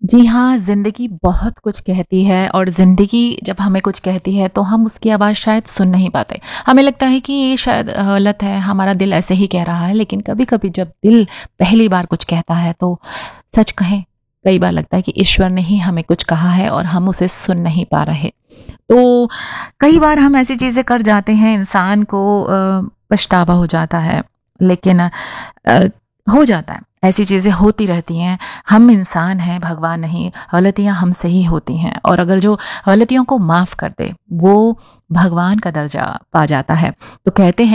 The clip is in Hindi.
जी हाँ, ज़िंदगी बहुत कुछ कहती है और ज़िंदगी जब हमें कुछ कहती है तो हम उसकी आवाज़ शायद सुन नहीं पाते। हमें लगता है कि ये शायद गलत है, हमारा दिल ऐसे ही कह रहा है, लेकिन कभी-कभी जब दिल पहली बार कुछ कहता है तो सच कहें, कई बार लगता है कि ईश्वर ने ही हमें कुछ कहा है और हम उसे सुन नहीं पा रहे। तो कई बार हम ऐसी चीज़ें कर जाते हैं, इंसान को पछतावा हो जाता है, लेकिन हो जाता है, ऐसी चीज़ें होती रहती हैं। हम इंसान हैं, भगवान नहीं, गलतियाँ हमसे ही होती हैं और अगर जो गलतियों को माफ़ कर दे, वो भगवान का दर्जा पा जाता है। तो कहते हैं